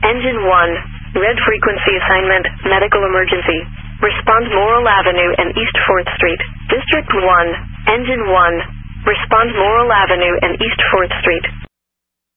Engine 1, red frequency assignment, medical emergency. Respond Morrill Avenue and East 4th Street. District 1, Engine 1, respond Morrill Avenue and East 4th Street.